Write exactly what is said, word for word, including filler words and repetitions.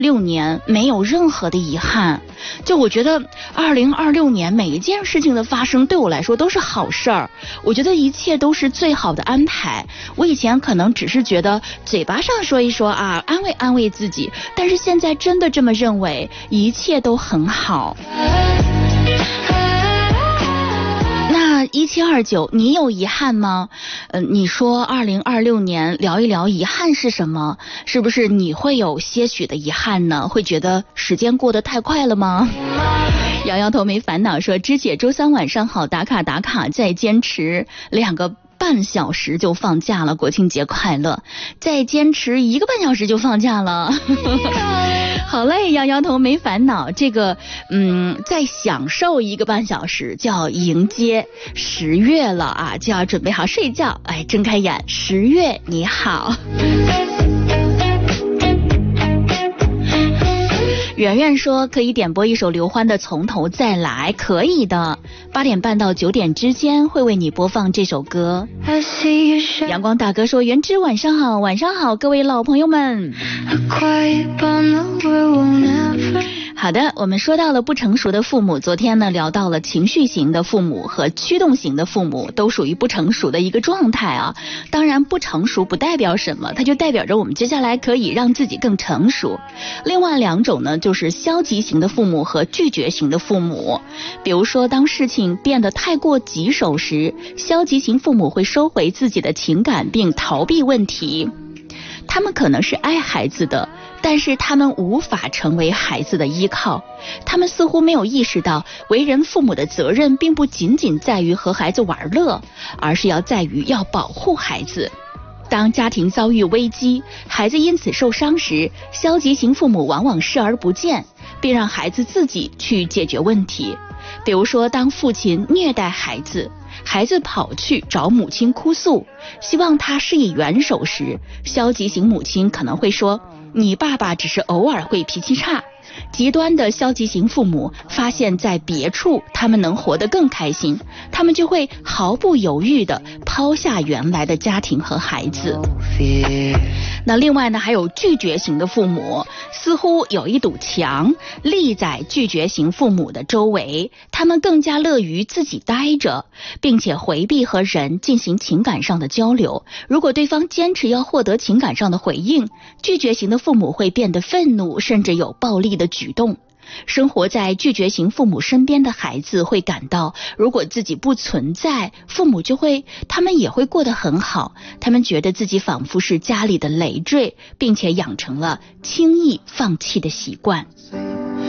六年没有任何的遗憾。就我觉得二零二六年每一件事情的发生对我来说都是好事儿，我觉得一切都是最好的安排。我以前可能只是觉得嘴巴上说一说啊，安慰安慰自己，但是现在真的这么认为，一切都很好。那一七二九，你有遗憾吗？呃，你说二零二六年聊一聊遗憾是什么？是不是你会有些许的遗憾呢？会觉得时间过得太快了吗？摇摇头没烦恼说，芝姐周三晚上好，打卡打卡，再坚持两个半小时就放假了，国庆节快乐！再坚持一个半小时就放假了。好嘞，摇摇头没烦恼，这个嗯，再享受一个半小时就要迎接十月了啊，就要准备好睡觉。哎，睁开眼，十月你好。圆圆说可以点播一首刘欢的《从头再来》，可以的，八点半到九点之间会为你播放这首歌。阳光大哥说，原之晚上好，晚上好，各位老朋友们。好的，我们说到了不成熟的父母，昨天呢聊到了情绪型的父母和驱动型的父母都属于不成熟的一个状态啊。当然不成熟不代表什么，它就代表着我们接下来可以让自己更成熟。另外两种呢就是消极型的父母和拒绝型的父母。比如说当事情变得太过棘手时，消极型父母会收回自己的情感并逃避问题。他们可能是爱孩子的，但是他们无法成为孩子的依靠。他们似乎没有意识到，为人父母的责任并不仅仅在于和孩子玩乐，而是要在于要保护孩子。当家庭遭遇危机，孩子因此受伤时，消极型父母往往视而不见，并让孩子自己去解决问题。比如说，当父亲虐待孩子，孩子跑去找母亲哭诉，希望他施以援手时，消极型母亲可能会说，你爸爸只是偶尔会脾气差。极端的消极型父母发现在别处他们能活得更开心，他们就会毫不犹豫地抛下原来的家庭和孩子。那另外呢，还有拒绝型的父母，似乎有一堵墙立在拒绝型父母的周围，他们更加乐于自己待着，并且回避和人进行情感上的交流。如果对方坚持要获得情感上的回应，拒绝型的父母会变得愤怒，甚至有暴力的举动。生活在拒绝型父母身边的孩子会感到，如果自己不存在，父母就会，他们也会过得很好。他们觉得自己仿佛是家里的累赘，并且养成了轻易放弃的习惯。